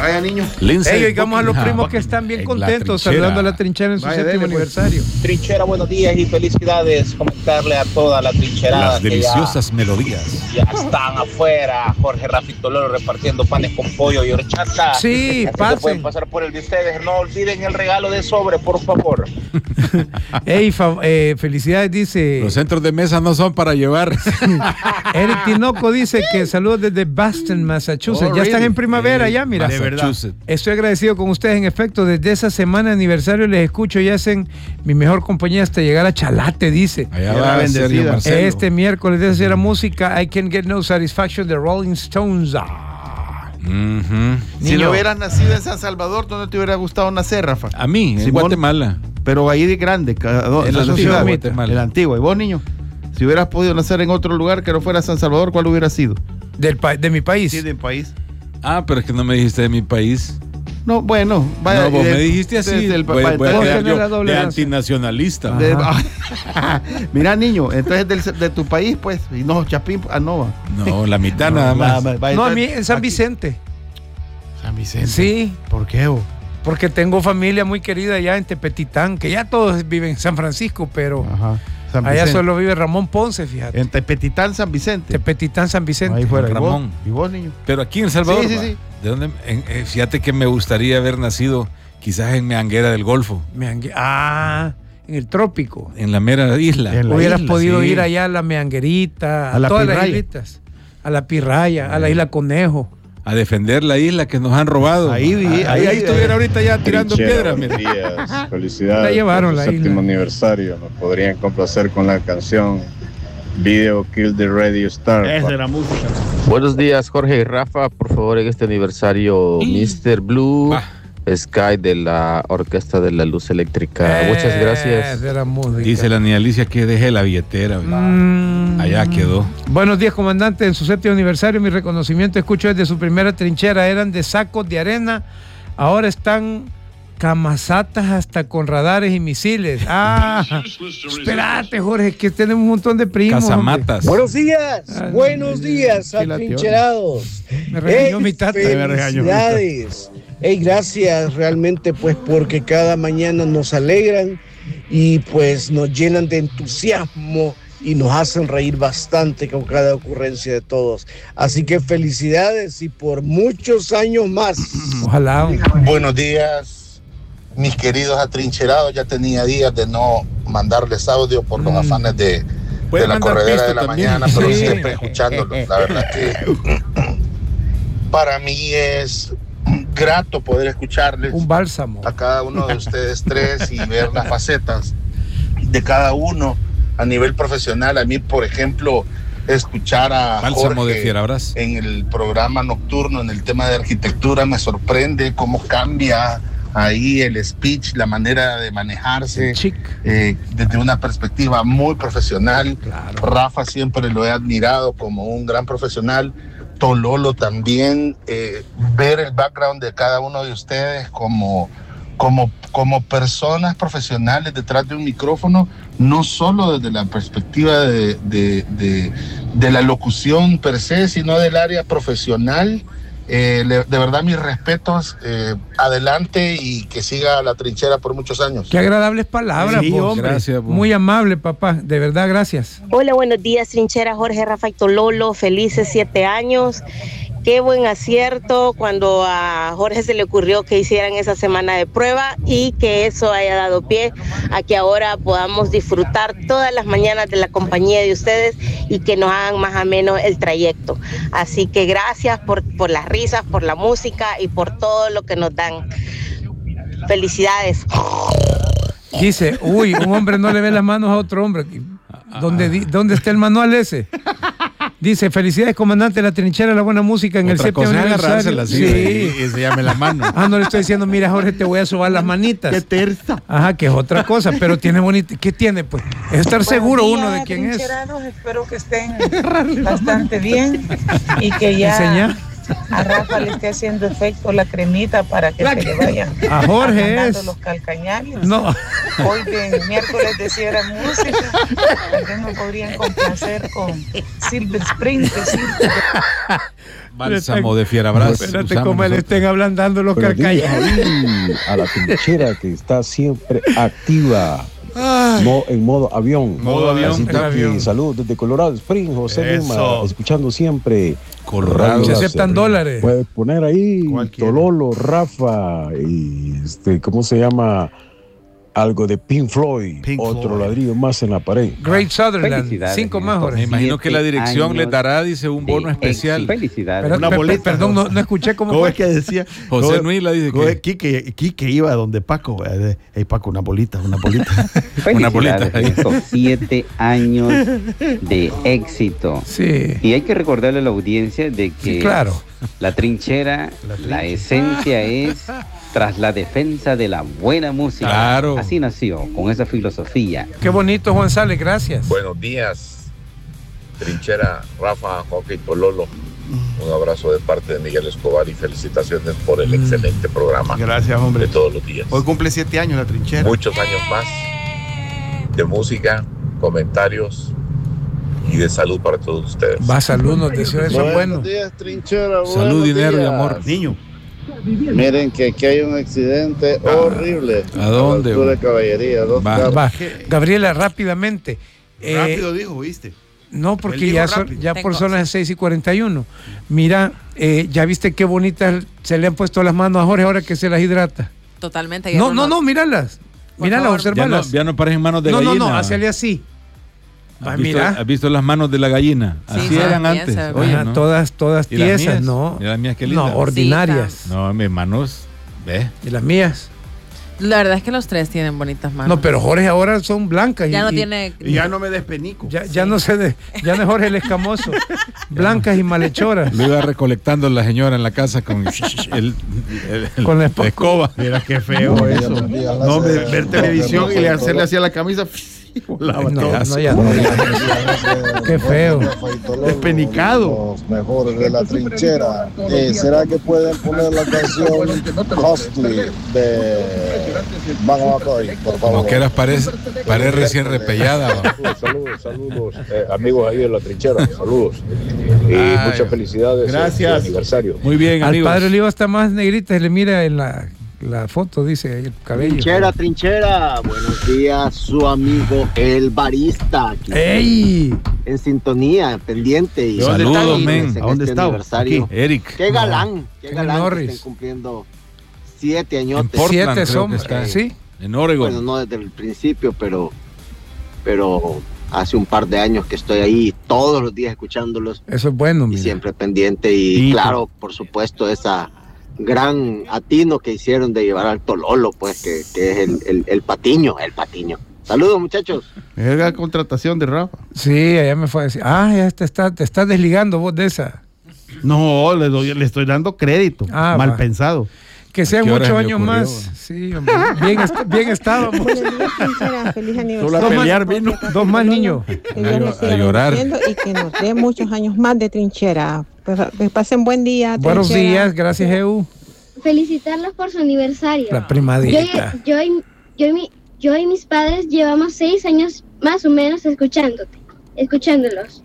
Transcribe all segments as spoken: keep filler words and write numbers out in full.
Vaya, niño. Hey, oigamos a los primos que están bien contentos saludando a la trinchera en su Vaya, séptimo dele, pues. aniversario. Trinchera, buenos días y felicidades. Comentarle a toda la trincherada. Las deliciosas melodías. Ya, ya están afuera. Jorge Rafito Lolo repartiendo panes con pollo y horchata. Sí, Así que pasen. pueden pasar por el de ustedes. No olviden el regalo de sobre, por favor. Hey, fa- eh, felicidades, dice. Los centros de mesa no son para llevar. Eric Tinoco dice que saludos desde Boston, Massachusetts. Oh, ya están really? en primavera, ya, mira. De verdad. Estoy agradecido con ustedes, en efecto. Desde esa semana de aniversario les escucho y hacen mi mejor compañía hasta llegar a Chalate, dice. Allá Era va bendecida. Sergio Marcelo. Este miércoles de hacer música, I Can Get No Satisfaction de Rolling Stones. Ah. Ujú. Si Niño. no hubieras nacido en San Salvador, ¿dónde te hubiera gustado nacer, Rafa? A mí, en Simón. Guatemala. Pero ahí de grande, cada dos, En la esa antigua ciudad, Guatemala. en la antigua. ¿Y vos, niño? Si hubieras podido nacer en otro lugar que no fuera San Salvador, ¿cuál hubiera sido? Del pa- de mi país. Sí, del país. Ah, pero es que no me dijiste de mi país. No, bueno, vaya. no, vos de- me dijiste así. desde el voy, pa- voy a pa- quedar tener la yo doble de raza. antinacionalista. de- Ajá. Mira, niño, entonces del- de, tu país, pues, y no, Chapín, ah, no. va. No, la mitad nada más. Va, va, No, a mí entonces, en San aquí- Vicente. San Vicente. Sí, ¿Por qué, vos? porque tengo familia muy querida allá en Tepetitán, que ya todos viven en San Francisco, pero Ajá. San allá Vicente. solo vive Ramón Ponce, fíjate. En Tepetitán, San Vicente. Tepetitán, San Vicente. Ahí fuera. ¿Y vos? Ramón. ¿Y vos, niño? Pero aquí en El Salvador. Sí, sí, va. sí. ¿De dónde? En- eh, fíjate que me gustaría haber nacido quizás en Meanguera del Golfo, Meangue- Ah, en el trópico. en la mera isla. En la Hubieras isla, podido sí. ir allá a la Meanguerita, a, A la todas las Pirraya. islitas. A la Pirraya, a la isla Conejo. A defender la isla que nos han robado. Ahí vi, ahí, ahí ahí vi. estuviera ahorita ya tirando Trinchera, piedras. buenos mira. días. Felicidades. La llevaron, por la su séptimo isla. aniversario. Nos podrían complacer con la canción Video Kill the Radio Star. Es de la música. Buenos días, Jorge y Rafa. Por favor, en este aniversario, mister Blue Va. Sky de la Orquesta de la Luz Eléctrica. Eh, Muchas gracias. de la música. Dice la niña Alicia que deje la billetera. ¿verdad? Mm. Allá quedó. Buenos días, comandante. En su séptimo aniversario, mi reconocimiento escucho desde su primera trinchera. Eran de sacos de arena. Ahora están camazatas hasta con radares y misiles. Ah, espérate, Jorge, que tenemos un montón de primos. Casamatas. Buenos días, Ah, buenos días, sí, la atrincherados. Me regañó Ey, mi tata. Me regañó mi tata. Felicidades. Ey, gracias realmente pues porque cada mañana nos alegran y pues nos llenan de entusiasmo y nos hacen reír bastante con cada ocurrencia de todos. Así que felicidades y por muchos años más. Ojalá. Buenos días, mis queridos atrincherados. Ya tenía días de no mandarles audio por los Mm. afanes de, Puede de la mandar corredera pisto de la también. mañana, pero Sí. siempre escuchándolos. La verdad que para mí es grato poder escucharles Un bálsamo. a cada uno de ustedes tres y ver las facetas de cada uno a nivel profesional. A mí, por ejemplo, escuchar a Bálsamo de Jorge Fierabras. en el programa nocturno, en el tema de arquitectura, me sorprende cómo cambia ahí el speech, la manera de manejarse, Chic. eh, desde una perspectiva muy profesional. Claro. Rafa siempre lo he admirado como un gran profesional. Tololo también, eh, ver el background de cada uno de ustedes como, como, como personas profesionales detrás de un micrófono, no solo desde la perspectiva de, de, de, de la locución per se, sino del área profesional. Eh, le- de verdad, mis respetos, eh, adelante y que siga la trinchera por muchos años. Qué agradables palabras, Sí, vos. hombre. Gracias, vos. Muy amable, papá. De verdad, gracias. Hola, buenos días, trinchera Jorge Rafaito Lolo, felices siete años. Qué buen acierto cuando a Jorge se le ocurrió que hicieran esa semana de prueba y que eso haya dado pie a que ahora podamos disfrutar todas las mañanas de la compañía de ustedes y que nos hagan más ameno el trayecto. Así que gracias por, por las risas, por la música y por todo lo que nos dan. Felicidades. Dice, uy, un hombre no le ve las manos a otro hombre. ¿Dónde, di- ¿dónde está el manual ese? Dice, felicidades, comandante de la trinchera, la buena música en el Otra séptimo cosa es aniversario. agarrársela así, Sí. y, y se llame la mano. Ah, no le estoy diciendo, mira, Jorge, te voy a sobar las manitas. Qué terza. Ajá, que es otra cosa, pero tiene bonita. ¿Qué tiene? Pues es estar seguro uno de quién es. Espero que estén bastante bien y que ya Enseñá. a Rafa le esté haciendo efecto la cremita para que se le vayan A Jorge agrandando es. los calcañales. No. Hoy de miércoles de Sierra Música, tal vez me podrían complacer con Silver Spring, de Silver. Bálsamo de Fierabras. Espérate cómo le estén hablando los Buenos días carcayas. ahí a la trinchera que está siempre activa. Mo- en modo avión. Modo avión. Así En que, avión. saludos desde Colorado Springs, José Eso. Lima, escuchando siempre. Colorado. Se Radio aceptan Láser. dólares. Puedes poner ahí ¿Cuál quiere? Tololo, Rafa y este, ¿cómo se llama? Algo de Pink Floyd. Pink Otro Floyd. ladrillo más en la pared. Great Sutherland. Felicidades Cinco en más, estos Me Jorge. imagino que la dirección años le dará, dice, un bono de especial. éxito. Felicidades. Pero- Una per- boleta. Perdón, no, no escuché cómo ¿Cómo fue. es que decía? José ¿Cómo- Nuila dice cómo que- es Quique, Quique iba donde Paco. Hey, Paco, una bolita, una bolita. Una bolita. Felicidades en estos siete años de éxito. Sí. Y hay que recordarle a la audiencia de que Sí, claro. la trinchera, la esencia es tras la defensa de la buena música. Claro. Así nació, con esa filosofía. Qué bonito, Juan Sales, gracias. Buenos días, trinchera, Rafa, Joaquín Tololo. Un abrazo de parte de Miguel Escobar y felicitaciones por el excelente programa Gracias, de hombre. todos los días. Hoy cumple siete años la trinchera. Muchos años más de música, comentarios y de salud para todos ustedes. Va, salud, nos deseo eso es bueno. días, trinchera. Salud, buenos dinero y días. amor. Niño. Miren que aquí hay un accidente horrible. ¿a dónde, A la altura güey? de Caballería, dos Va. carros. Va, Gabriela, rápidamente. Eh, Rápido dijo, ¿viste? No, Él porque dijo ya, son, rápido. ya por Tengo- son las seis y cuarenta y uno. Mira, eh, ya viste qué bonitas se le han puesto las manos a Jorge ahora que se las hidrata. Totalmente. No, Guillermo, no, no, míralas. Por Míralas, favor. Ya no, observalas. ya no parecen manos de No, no, gallina. no, hazle así. Va, ¿Has visto, mira. ¿Has visto las manos de la gallina? Sí, Así sí, eran las antes. piezas, Oye, Ajá, ¿no? todas, todas ¿Y las tiesas, mías? no. ¿Y las mías qué No, lindas? ordinarias. No, mis manos, ¿ves? Y las mías. La verdad es que los tres tienen bonitas manos. No, pero Jorge ahora son blancas. Ya y- no y- tiene. Y ya no me despenico. Ya, ya no sé de, ya no es Jorge el escamoso. Blancas y malhechoras. Lo iba recolectando la señora en la casa con el, el- el- Con la la escoba. Mira qué feo eso. No, ve- ver televisión y le hacerle así a la camisa. Volaba No, todo. no, ya no. ya. Qué feo. Despenicado. Los mejores de la trinchera. Eh, ¿Será que pueden poner la canción Costly de Van McCoy, por favor? Como que eras pared, pared recién repellada. ¿va? Saludos, saludos, saludos. Eh, amigos ahí de la trinchera, saludos. Y Ay, muchas felicidades gracias. en su aniversario. Muy bien, Al amigos. padre Oliva está más negrita y le mira en la, la foto, dice ahí el cabello. Trinchera, trinchera. Buenos días, su amigo el barista. Aquí ¡Ey! en sintonía, pendiente. Y ¿De dónde Saludos, felices men. en ¿A dónde este estaba? aniversario. Aquí. Eric. Qué galán, qué en galán Norris. que estén cumpliendo siete En añotes. Portland, Siete creo somos, que está. ¿sí? En Oregon. Bueno, no desde el principio, pero, pero hace un par de años que estoy ahí todos los días escuchándolos Eso es bueno, y mira. siempre pendiente. Y Sí, claro, por supuesto, esa gran atino que hicieron de llevar al Tololo, pues que, que es el, el, el patiño, el patiño. Saludos, muchachos. Es la contratación de Rafa. Sí, allá me fue a decir, ah, ya te estás te estás desligando vos de esa. No, le, doy, le estoy dando crédito. Ah, mal va. pensado. Que sean qué hora muchos se me años ocurrió? más. Sí, hombre. Bien, est- bien estábamos. Buenos días, trinchera. Feliz Solo a aniversario. pelear vino. Dos más niños. Que Dios les A siga llorar. bendiciendo y que nos dé muchos años más de trinchera. Pues, que pasen buen día. Buenos trinchera. días, gracias, Eu. Felicitarlos por su aniversario. La Yo, primadita. yo, y, yo, y mi- yo y mis padres llevamos seis años más o menos escuchándote, escuchándolos.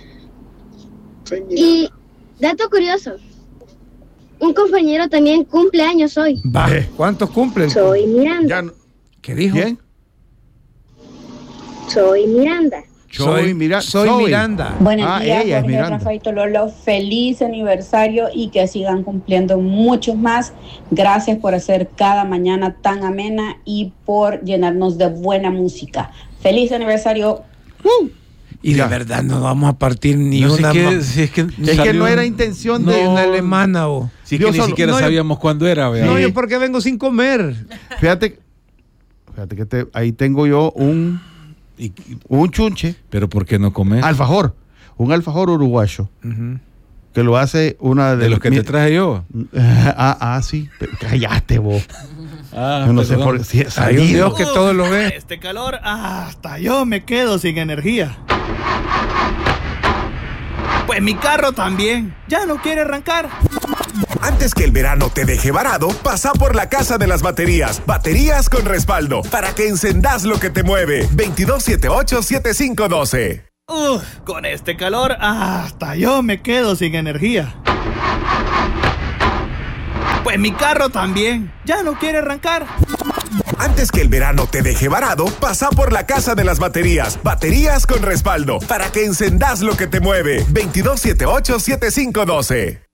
Y dato curioso, un compañero también cumple años hoy. Va, ¿cuántos cumplen? Soy Miranda. Ya no- ¿Qué dijo? ¿Quién? Soy Miranda. Soy, Mira- soy Zoe. Miranda. Buenos Ah, días, ella es Jorge, Miranda. Rafa y Tololo. Feliz aniversario y que sigan cumpliendo muchos más. Gracias por hacer cada mañana tan amena y por llenarnos de buena música. Feliz aniversario. Y de verdad no vamos a partir ni No sé una. qué- ma- si es que, Es que salió- no era intención de de una alemana o. Si es Yo que ni solo- siquiera no, yo- sabíamos cuándo era. vea. No, Sí. yo porque vengo sin comer. Fíjate, fíjate que te- ahí tengo yo un, Y- un chunche, Pero ¿por qué no comer? alfajor, un alfajor uruguayo, Ujú. que lo hace una de, de los que mi- te traje yo. Ah, ah, sí, pero cállate vos. Ah, Yo no sé perdón. por qué. Si es Hay un salido. Dios que todo lo ve. Este calor, hasta yo me quedo sin energía. Pues mi carro también, ya no quiere arrancar. Antes que el verano te deje varado, pasa por la Casa de las Baterías. Baterías con respaldo, para que encendas lo que te mueve. veintidós setenta y ocho, setenta y cinco doce. Uf, con este calor hasta yo me quedo sin energía. Pues mi carro también, ya no quiere arrancar. Antes que el verano te deje varado, pasa por la casa de las baterías. Baterías con respaldo, para que encendas lo que te mueve. veintidós setenta y ocho setenta y cinco doce.